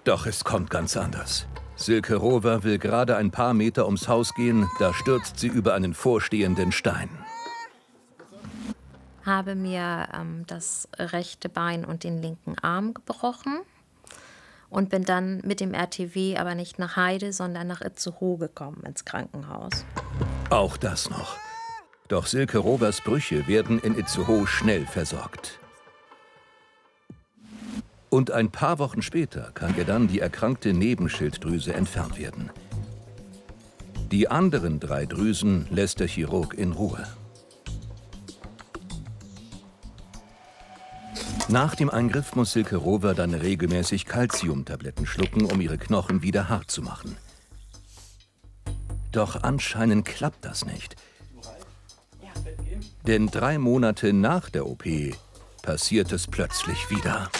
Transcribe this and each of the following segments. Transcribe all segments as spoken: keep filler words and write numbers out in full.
Doch es kommt ganz anders. Silke Rover will gerade ein paar Meter ums Haus gehen, da stürzt sie über einen vorstehenden Stein. Habe mir ähm, das rechte Bein und den linken Arm gebrochen und bin dann mit dem R T W aber nicht nach Heide, sondern nach Itzehoe gekommen, ins Krankenhaus. Auch das noch. Doch Silke Rovers Brüche werden in Itzehoe schnell versorgt. Und ein paar Wochen später kann ihr dann die erkrankte Nebenschilddrüse entfernt werden. Die anderen drei Drüsen lässt der Chirurg in Ruhe. Nach dem Eingriff muss Silke Rover dann regelmäßig Calciumtabletten schlucken, um ihre Knochen wieder hart zu machen. Doch anscheinend klappt das nicht. Denn drei Monate nach der O P passiert es plötzlich wieder.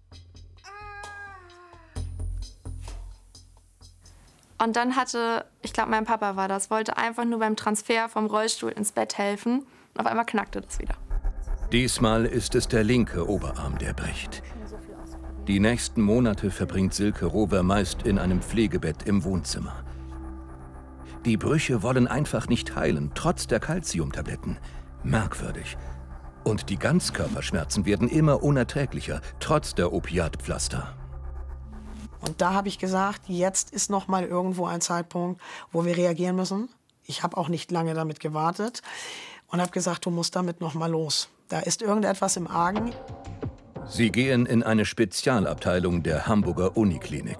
Und dann hatte, ich glaube, mein Papa war das, wollte einfach nur beim Transfer vom Rollstuhl ins Bett helfen. Und auf einmal knackte das wieder. Diesmal ist es der linke Oberarm, der bricht. Die nächsten Monate verbringt Silke Rover meist in einem Pflegebett im Wohnzimmer. Die Brüche wollen einfach nicht heilen, trotz der Calciumtabletten. Merkwürdig. Und die Ganzkörperschmerzen werden immer unerträglicher, trotz der Opiatpflaster. Und da habe ich gesagt, jetzt ist noch mal irgendwo ein Zeitpunkt, wo wir reagieren müssen. Ich habe auch nicht lange damit gewartet und habe gesagt, du musst damit noch mal los. Da ist irgendetwas im Argen. Sie gehen in eine Spezialabteilung der Hamburger Uniklinik.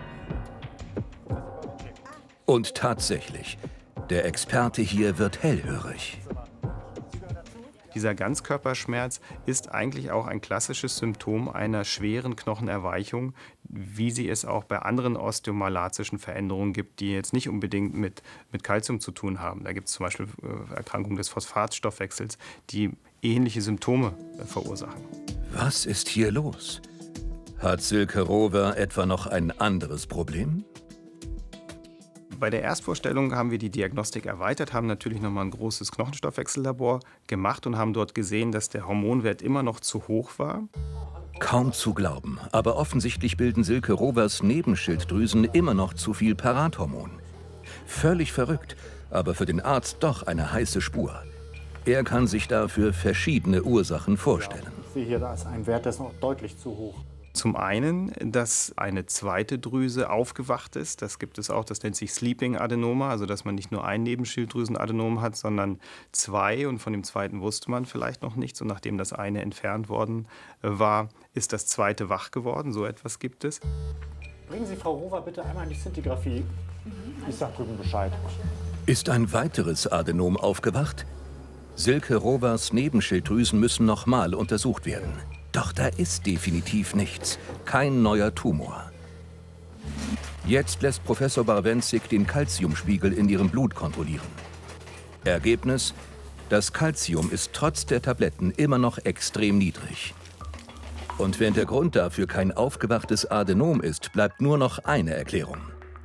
Und tatsächlich, der Experte hier wird hellhörig. Dieser Ganzkörperschmerz ist eigentlich auch ein klassisches Symptom einer schweren Knochenerweichung, wie sie es auch bei anderen osteomalazischen Veränderungen gibt, die jetzt nicht unbedingt mit, mit Calcium zu tun haben. Da gibt es zum Beispiel äh, Erkrankungen des Phosphatstoffwechsels, die ähnliche Symptome äh, verursachen. Was ist hier los? Hat Silke Rover etwa noch ein anderes Problem? Bei der Erstvorstellung haben wir die Diagnostik erweitert, haben natürlich noch mal ein großes Knochenstoffwechsellabor gemacht und haben dort gesehen, dass der Hormonwert immer noch zu hoch war. Kaum zu glauben, aber offensichtlich bilden Silke Rovers Nebenschilddrüsen immer noch zu viel Parathormon. Völlig verrückt, aber für den Arzt doch eine heiße Spur. Er kann sich dafür verschiedene Ursachen vorstellen. Ich sehe hier, da ist ein Wert, der ist noch deutlich zu hoch. Zum einen, dass eine zweite Drüse aufgewacht ist. Das gibt es auch, das nennt sich Sleeping Adenoma, also dass man nicht nur ein Nebenschilddrüsenadenom hat, sondern zwei. Und von dem zweiten wusste man vielleicht noch nichts. Und nachdem das eine entfernt worden war, ist das zweite wach geworden. So etwas gibt es. Bringen Sie Frau Rover bitte einmal in die Szintigraphie. Ich sag drüben Bescheid. Ist ein weiteres Adenom aufgewacht? Silke Rovers Nebenschilddrüsen müssen nochmal untersucht werden. Doch da ist definitiv nichts. Kein neuer Tumor. Jetzt lässt Professor Barwenzig den Calciumspiegel in ihrem Blut kontrollieren. Ergebnis: Das Calcium ist trotz der Tabletten immer noch extrem niedrig. Und wenn der Grund dafür kein aufgewachtes Adenom ist, bleibt nur noch eine Erklärung.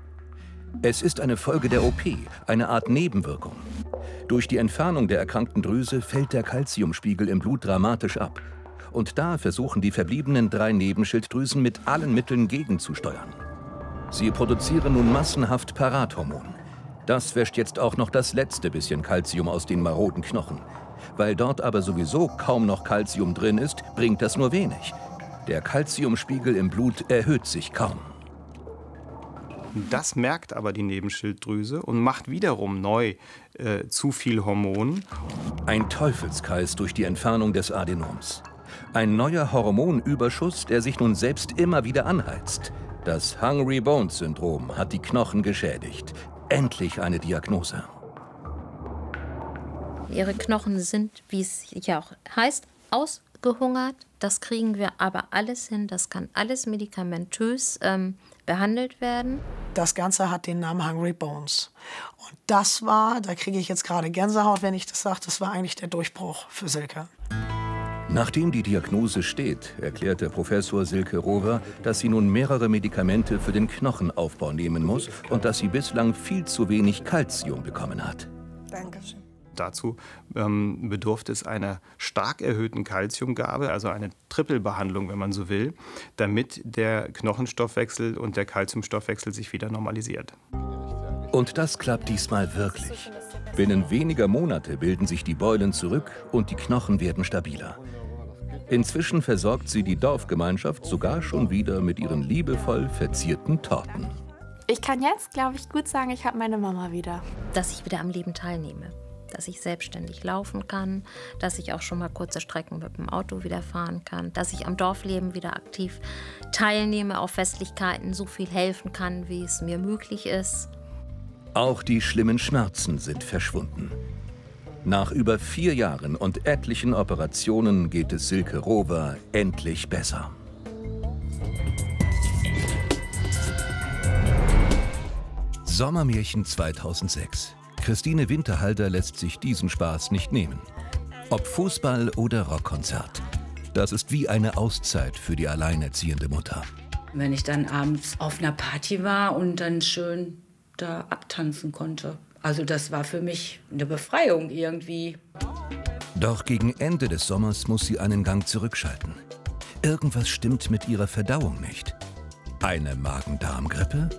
Es ist eine Folge der O P, eine Art Nebenwirkung. Durch die Entfernung der erkrankten Drüse fällt der Calciumspiegel im Blut dramatisch ab. Und da versuchen die verbliebenen drei Nebenschilddrüsen mit allen Mitteln gegenzusteuern. Sie produzieren nun massenhaft Parathormon. Das wäscht jetzt auch noch das letzte bisschen Calcium aus den maroden Knochen. Weil dort aber sowieso kaum noch Calcium drin ist, bringt das nur wenig. Der Calciumspiegel im Blut erhöht sich kaum. Das merkt aber die Nebenschilddrüse und macht wiederum neu äh, zu viel Hormon. Ein Teufelskreis durch die Entfernung des Adenoms. Ein neuer Hormonüberschuss, der sich nun selbst immer wieder anheizt. Das Hungry Bones Syndrom hat die Knochen geschädigt. Endlich eine Diagnose. Ihre Knochen sind, wie es ja auch heißt, ausgehungert. Das kriegen wir aber alles hin. Das kann alles medikamentös ähm, behandelt werden. Das Ganze hat den Namen Hungry Bones. Und das war, da kriege ich jetzt gerade Gänsehaut, wenn ich das sage, das war eigentlich der Durchbruch für Silke. Nachdem die Diagnose steht, erklärte Professor Silke Rover, dass sie nun mehrere Medikamente für den Knochenaufbau nehmen muss und dass sie bislang viel zu wenig Calcium bekommen hat. Dankeschön. dazu ähm, bedurfte es einer stark erhöhten Calciumgabe, also eine Trippelbehandlung, wenn man so will, damit der Knochenstoffwechsel und der Calciumstoffwechsel sich wieder normalisiert. Und das klappt diesmal wirklich. Binnen weniger Monate bilden sich die Beulen zurück und die Knochen werden stabiler. Inzwischen versorgt sie die Dorfgemeinschaft sogar schon wieder mit ihren liebevoll verzierten Torten. Ich kann jetzt, glaube ich, gut sagen, ich habe meine Mama wieder. Dass ich wieder am Leben teilnehme, dass ich selbstständig laufen kann, dass ich auch schon mal kurze Strecken mit dem Auto wieder fahren kann, dass ich am Dorfleben wieder aktiv teilnehme, auf Festlichkeiten so viel helfen kann, wie es mir möglich ist. Auch die schlimmen Schmerzen sind verschwunden. Nach über vier Jahren und etlichen Operationen geht es Silke Rover endlich besser. Sommermärchen zweitausendsechs. Christine Winterhalter lässt sich diesen Spaß nicht nehmen. Ob Fußball oder Rockkonzert. Das ist wie eine Auszeit für die alleinerziehende Mutter. Wenn ich dann abends auf einer Party war und dann schön da abtanzen konnte. Also das war für mich eine Befreiung irgendwie. Doch gegen Ende des Sommers muss sie einen Gang zurückschalten. Irgendwas stimmt mit ihrer Verdauung nicht. Eine Magen-Darm-Grippe?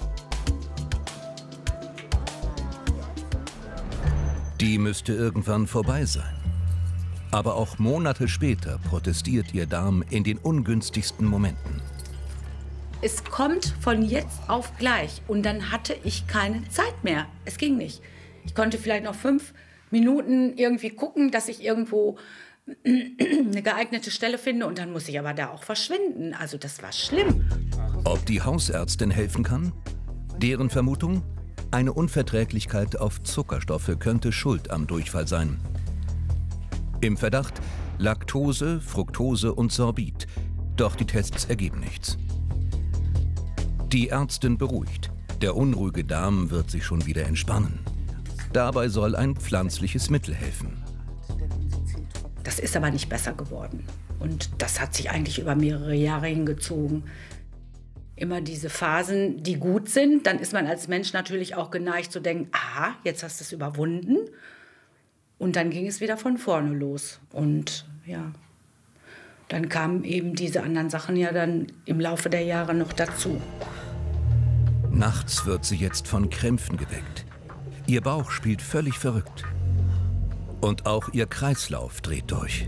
Die müsste irgendwann vorbei sein. Aber auch Monate später protestiert ihr Darm in den ungünstigsten Momenten. Es kommt von jetzt auf gleich und dann hatte ich keine Zeit mehr. Es ging nicht. Ich konnte vielleicht noch fünf Minuten irgendwie gucken, dass ich irgendwo eine geeignete Stelle finde und dann muss ich aber da auch verschwinden. Also das war schlimm. Ob die Hausärztin helfen kann? Deren Vermutung? Eine Unverträglichkeit auf Zuckerstoffe könnte schuld am Durchfall sein. Im Verdacht Laktose, Fructose und Sorbit. Doch die Tests ergeben nichts. Die Ärztin beruhigt. Der unruhige Darm wird sich schon wieder entspannen. Dabei soll ein pflanzliches Mittel helfen. Das ist aber nicht besser geworden. Und das hat sich eigentlich über mehrere Jahre hingezogen. Immer diese Phasen, die gut sind, dann ist man als Mensch natürlich auch geneigt zu denken, aha, jetzt hast du es überwunden. Und dann ging es wieder von vorne los. Und ja, dann kamen eben diese anderen Sachen ja dann im Laufe der Jahre noch dazu. Nachts wird sie jetzt von Krämpfen geweckt. Ihr Bauch spielt völlig verrückt. Und auch ihr Kreislauf dreht durch.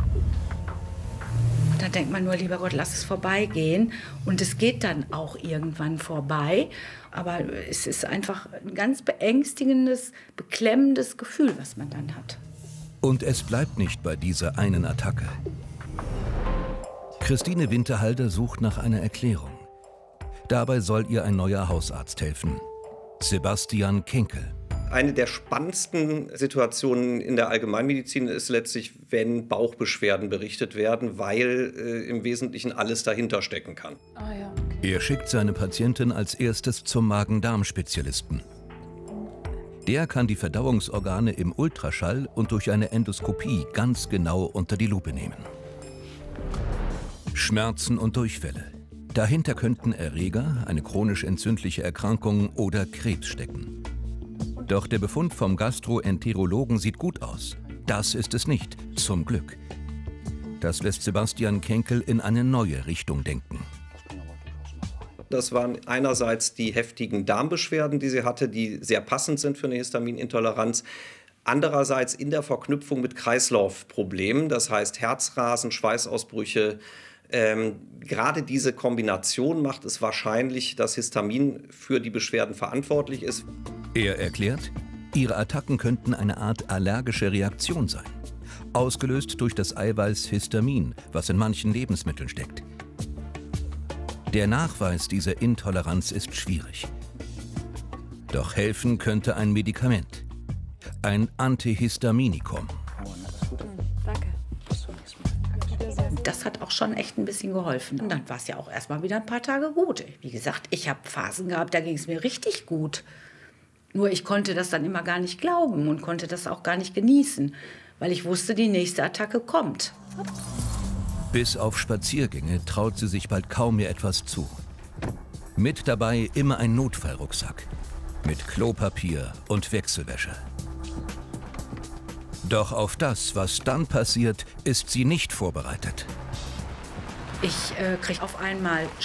Da denkt man nur, lieber Gott, lass es vorbeigehen. Und es geht dann auch irgendwann vorbei. Aber es ist einfach ein ganz beängstigendes, beklemmendes Gefühl, was man dann hat. Und es bleibt nicht bei dieser einen Attacke. Christine Winterhalter sucht nach einer Erklärung. Dabei soll ihr ein neuer Hausarzt helfen. Sebastian Kenkel. Eine der spannendsten Situationen in der Allgemeinmedizin ist letztlich, wenn Bauchbeschwerden berichtet werden, weil äh, im Wesentlichen alles dahinter stecken kann. Ah, ja, okay. Er schickt seine Patientin als erstes zum Magen-Darm-Spezialisten. Der kann die Verdauungsorgane im Ultraschall und durch eine Endoskopie ganz genau unter die Lupe nehmen. Schmerzen und Durchfälle. Dahinter könnten Erreger, eine chronisch entzündliche Erkrankung oder Krebs stecken. Doch der Befund vom Gastroenterologen sieht gut aus. Das ist es nicht, zum Glück. Das lässt Sebastian Kenkel in eine neue Richtung denken. Das waren einerseits die heftigen Darmbeschwerden, die sie hatte, die sehr passend sind für eine Histaminintoleranz. Andererseits in der Verknüpfung mit Kreislaufproblemen, das heißt Herzrasen, Schweißausbrüche. Ähm, gerade diese Kombination macht es wahrscheinlich, dass Histamin für die Beschwerden verantwortlich ist. Er erklärt, ihre Attacken könnten eine Art allergische Reaktion sein. Ausgelöst durch das Eiweiß Histamin, was in manchen Lebensmitteln steckt. Der Nachweis dieser Intoleranz ist schwierig. Doch helfen könnte ein Medikament. Ein Antihistaminikum. Danke. Das hat auch schon echt ein bisschen geholfen. Und dann war es ja auch erstmal wieder ein paar Tage gut. Wie gesagt, ich habe Phasen gehabt, da ging es mir richtig gut. Nur ich konnte das dann immer gar nicht glauben und konnte das auch gar nicht genießen, weil ich wusste, die nächste Attacke kommt. Bis auf Spaziergänge traut sie sich bald kaum mehr etwas zu. Mit dabei immer ein Notfallrucksack mit Klopapier und Wechselwäsche. Doch auf das, was dann passiert, ist sie nicht vorbereitet. Ich äh, kriege auf einmal